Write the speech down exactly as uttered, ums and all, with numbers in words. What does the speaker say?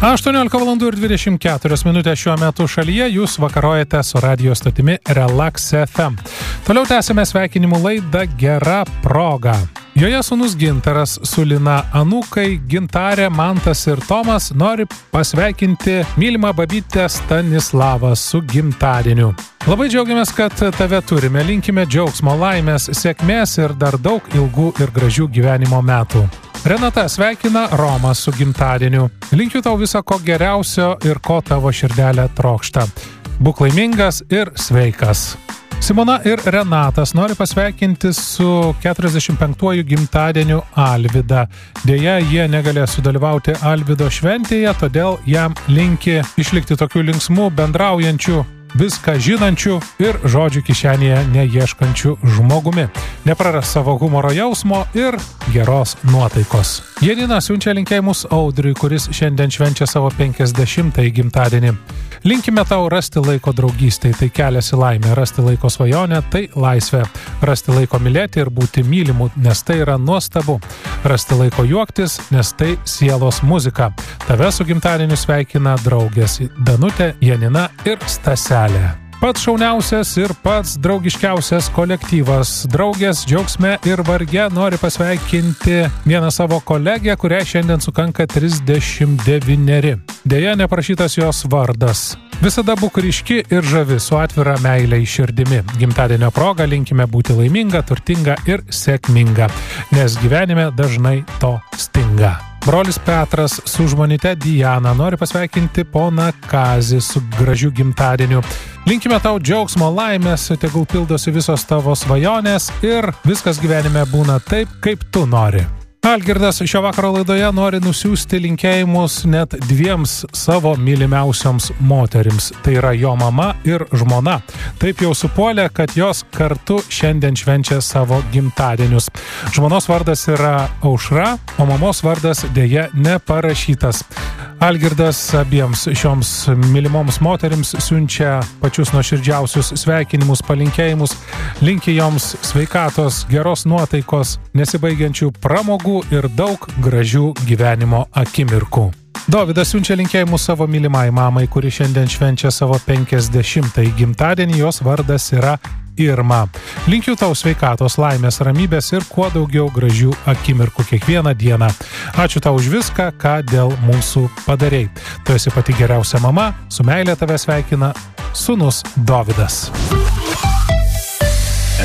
aštuoniolika valandų ir dvidešimt keturios minutės šiuo metu šalyje, jūs vakarojate su radio stotimi Relax F M. Toliau tęsime sveikinimų laidą Gera proga. Joje sūnus Gintaras su Lina anūkai Gintarė, Mantas ir Tomas nori pasveikinti mylimą babytę Stanislavą su gimtadieniu. Labai džiaugiamės, kad tave turime, linkime džiaugsmo, laimės, sėkmės ir dar daug ilgų ir gražių gyvenimo metų. Renata sveikina Romą su gimtadieniu. Linkiu tau viso ko geriausio ir ko tavo širdelė trokšta. Būk laimingas ir sveikas. Simona ir Renatas nori pasveikinti su keturiasdešimt penktuoju gimtadieniu Alvydą. Deja, jie negalės sudalyvauti Alvydo šventėje, todėl jam linki išlikti tokių linksmų, bendraujančių, viską žinančių ir žodžių kišenėje neieškančių žmogumi. Nepraras savo humoro jausmo ir geros nuotaikos. Janina siunčia linkėjimus Audriui, kuris šiandien švenčia savo penkiasdešimtąjį gimtadienį. Linkime tau rasti laiko draugystei, tai kelias į laimę, rasti laiko svajonę, tai laisvė, rasti laiko mylėti ir būti mylimu, nes tai yra nuostabu, rasti laiko juoktis, nes tai sielos muzika. Tave su gimtadieniu sveikina draugės Danutė, Janina ir Staselė. Pats šauniausias ir pats draugiškiausias kolektyvas Draugės džiaugsme ir varge nori pasveikinti vieną savo kolegę, kuriai šiandien sukanka trisdešimt devyneri. Deja, neprašytas jos vardas. Visada būk ryški ir žavi su atvira meile į širdimi. Gimtadienio proga linkime būti laiminga, turtinga ir sėkminga, nes gyvenime dažnai to stinga. Brolis Petras su žmonyte Diana nori pasveikinti poną Kazį su gražiu gimtadieniu. Linkime tau džiaugsmo, laimės, tegul pildosi visos tavo svajonės ir viskas gyvenime būna taip, kaip tu nori. Algirdas šio vakaro laidoje nori nusiųsti linkėjimus net dviems savo mylimiausioms moterims. Tai yra jo mama ir žmona. Taip jau supuolė, kad jos kartu šiandien švenčia savo gimtadienius. Žmonos vardas yra Aušra, o mamos vardas dėja neparašytas. Algirdas abiems šioms mylimoms moterims siunčia pačius nuoširdžiausius sveikinimus, palinkėjimus, linki joms sveikatos, geros nuotaikos, nesibaigiančių pramogų ir daug gražių gyvenimo akimirkų. Dovydas siunčia linkėjimus savo mylimai mamai, kuri šiandien švenčia savo penkiasdešimtąjį gimtadienį, jos vardas yra Irma. Linkiu tau sveikatos, laimės, ramybės ir kuo daugiau gražių akimirkų kiekvieną dieną. Ačiū tau už viską, ką dėl mūsų padarei. Tu esi pati geriausia mama, su meile tave sveikina sūnus Dovydas.